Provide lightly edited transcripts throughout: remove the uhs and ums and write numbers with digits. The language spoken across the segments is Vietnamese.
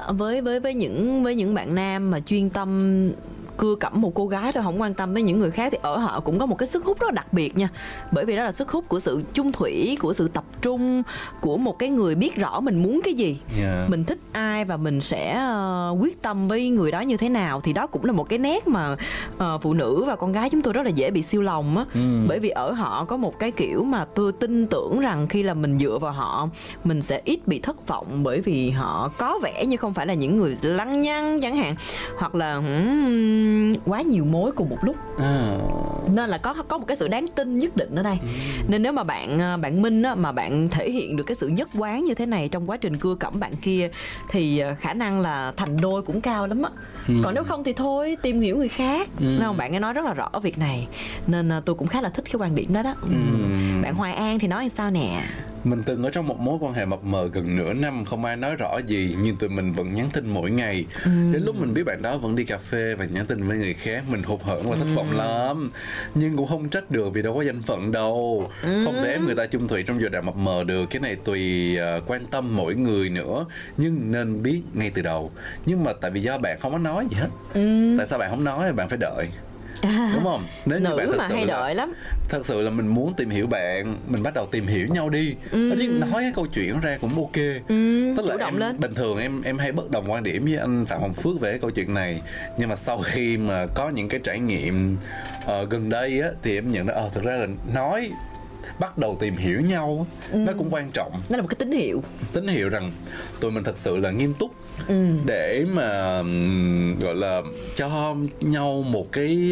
với những bạn nam mà chuyên tâm cưa cẩm một cô gái thôi, không quan tâm tới những người khác, thì ở họ cũng có một cái sức hút rất đặc biệt nha. Bởi vì đó là sức hút của sự chung thủy, của sự tập trung, của một cái người biết rõ mình muốn cái gì, mình thích ai và mình sẽ quyết tâm với người đó như thế nào. Thì đó cũng là một cái nét mà phụ nữ và con gái chúng tôi rất là dễ bị siêu lòng á. Bởi vì ở họ có một cái kiểu mà tôi tin tưởng rằng khi là mình dựa vào họ, mình sẽ ít bị thất vọng, bởi vì họ có vẻ như không phải là những người lăng nhăng chẳng hạn, hoặc là quá nhiều mối cùng một lúc. Nên là có một cái sự đáng tin nhất định ở đây. Nên nếu mà bạn Minh á, mà bạn thể hiện được cái sự nhất quán như thế này trong quá trình cưa cẩm bạn kia, thì khả năng là thành đôi cũng cao lắm á. Còn nếu không thì thôi, tìm hiểu người khác. Không, bạn ấy nói rất là rõ việc này, nên tôi cũng khá là thích cái quan điểm đó đó. Bạn Hoài An thì nói sao nè? Mình từng ở trong một mối quan hệ mập mờ gần nửa năm, không ai nói rõ gì, nhưng tụi mình vẫn nhắn tin mỗi ngày. Đến lúc mình biết bạn đó vẫn đi cà phê và nhắn tin với người khác, mình hụt hẫng và thất vọng lắm. Nhưng cũng không trách được vì đâu có danh phận đâu. Không thể ép người ta chung thủy trong giai đoạn mập mờ được. Cái này tùy quan tâm mỗi người nữa. Nhưng nên biết ngay từ đầu. Nhưng mà tại vì do bạn không có nói gì hết. Tại sao bạn không nói, bạn phải đợi, đúng không? Nếu như bạn mà hay đợi lắm. Thật sự là mình muốn tìm hiểu bạn, mình bắt đầu tìm hiểu nhau đi. Nói cái câu chuyện ra cũng ok. Tức là em, lên. Bình thường em hay bất đồng quan điểm với anh Phạm Hồng Phước về cái câu chuyện này. Nhưng mà sau khi mà có những cái trải nghiệm gần đây á, thì em nhận ra thực ra là nói bắt đầu tìm hiểu nhau nó cũng quan trọng. Nó là một cái tín hiệu rằng tụi mình thật sự là nghiêm túc để mà gọi là cho nhau một cái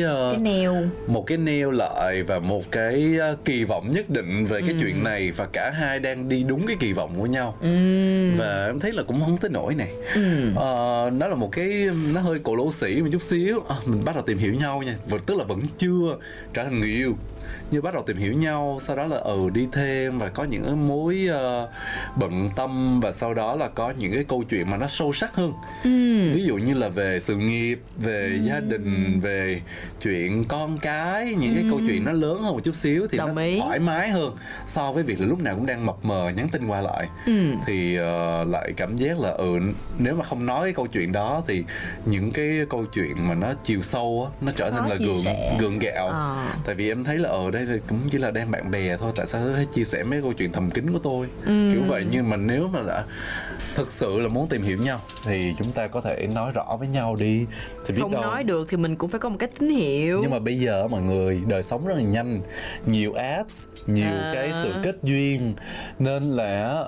neo lại và một cái kỳ vọng nhất định về cái chuyện này, và cả hai đang đi đúng cái kỳ vọng của nhau. Và em thấy là cũng không tới nỗi này. Nó là một cái, nó hơi cổ lỗ sĩ một chút xíu. Mình bắt đầu tìm hiểu nhau nha, tức là vẫn chưa trở thành người yêu, nhưng bắt đầu tìm hiểu nhau, sau đó là đi thêm và có những cái mối bận tâm, và sau đó là có những cái câu chuyện mà nó sâu sắc hơn. Ví dụ như là về sự nghiệp, về gia đình, về chuyện con cái, những cái câu chuyện nó lớn hơn một chút xíu thì nó thoải mái hơn so với việc là lúc nào cũng đang mập mờ nhắn tin qua lại. Thì lại cảm giác là nếu mà không nói cái câu chuyện đó thì những cái câu chuyện mà nó chiều sâu á, nó trở nên là gượng gạo. Tại vì em thấy là đây cũng chỉ là đang bạn bè thôi, tại sao phải chia sẻ mấy câu chuyện thầm kín của tôi, kiểu vậy. Nhưng mà nếu mà đã thực sự là muốn tìm hiểu nhau thì chúng ta có thể nói rõ với nhau đi, thì biết không đâu. Nói được thì mình cũng phải có một cái tín hiệu. Nhưng mà bây giờ mọi người, đời sống rất là nhanh, nhiều apps, nhiều cái sự kết duyên, nên là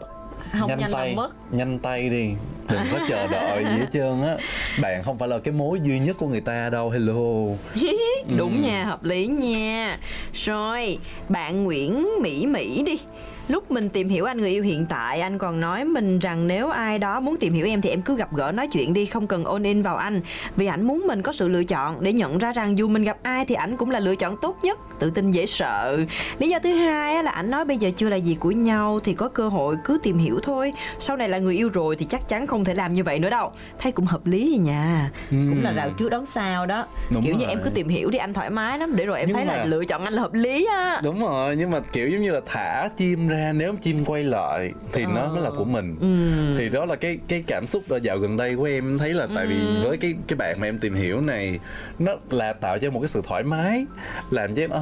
nhanh tay đi, đừng có chờ đợi gì hết trơn á. Bạn không phải là cái mối duy nhất của người ta đâu. Hello. Đúng nha, hợp lý nha. Rồi, bạn Nguyễn Mỹ đi. Lúc mình tìm hiểu anh người yêu hiện tại, anh còn nói mình rằng nếu ai đó muốn tìm hiểu em thì em cứ gặp gỡ nói chuyện đi, không cần all in vào anh. Vì ảnh muốn mình có sự lựa chọn để nhận ra rằng dù mình gặp ai thì ảnh cũng là lựa chọn tốt nhất. Tự tin dễ sợ. Lý do thứ hai là ảnh nói bây giờ chưa là gì của nhau thì có cơ hội cứ tìm hiểu thôi. Sau này là người yêu rồi thì chắc chắn không thể làm như vậy nữa đâu. Thấy cũng hợp lý gì nha. Cũng là rào trước đón sau đó. Đúng kiểu rồi. như em cứ tìm hiểu đi, anh thoải mái lắm. Để rồi em thấy là lựa chọn anh là hợp lý á. Đúng rồi, nhưng mà kiểu giống như là thả chim ra, nếu chim quay lại thì nó mới là của mình. Thì đó là cái cảm xúc dạo gần đây của em thấy là tại vì với cái bạn mà em tìm hiểu này, nó là tạo cho một cái sự thoải mái, làm cho em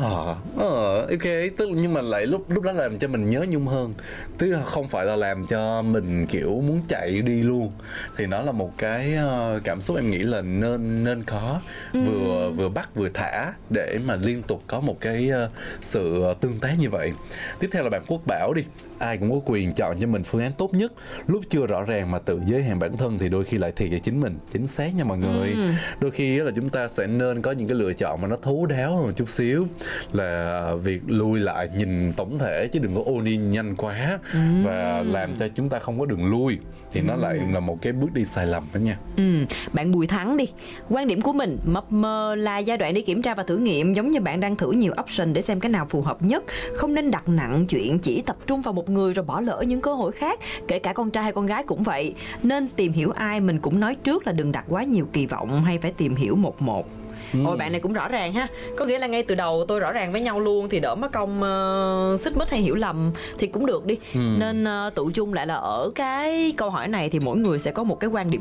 ok, tức là, nhưng mà lại lúc đó làm cho mình nhớ nhung hơn, tức là không phải là làm cho mình kiểu muốn chạy đi luôn. Thì nó là một cái cảm xúc em nghĩ là nên có, vừa bắt vừa thả để mà liên tục có một cái sự tương tác như vậy. Tiếp theo là bạn Quốc Bảo đi. Ai cũng có quyền chọn cho mình phương án tốt nhất. Lúc chưa rõ ràng mà tự giới hạn bản thân thì đôi khi lại thiệt cho chính mình. Chính xác nha mọi người. Đôi khi là chúng ta sẽ nên có những cái lựa chọn mà nó thấu đáo hơn một chút xíu, là việc lùi lại nhìn tổng thể, chứ đừng có all in nhanh quá và làm cho chúng ta không có đường lui, thì nó lại là một cái bước đi sai lầm đó nha. Bạn Bùi Thắng đi. Quan điểm của mình, mập mờ là giai đoạn để kiểm tra và thử nghiệm, giống như bạn đang thử nhiều option để xem cái nào phù hợp nhất. Không nên đặt nặng chuyện chỉ tập trung vào một người rồi bỏ lỡ những cơ hội khác. Kể cả con trai hay con gái cũng vậy. Nên tìm hiểu ai mình cũng nói trước là đừng đặt quá nhiều kỳ vọng hay phải tìm hiểu một. Ôi bạn này cũng rõ ràng ha. Có nghĩa là ngay từ đầu tôi rõ ràng với nhau luôn, thì đỡ mất công xích mích hay hiểu lầm thì cũng được đi. Nên tụ chung lại là ở cái câu hỏi này thì mỗi người sẽ có một cái quan điểm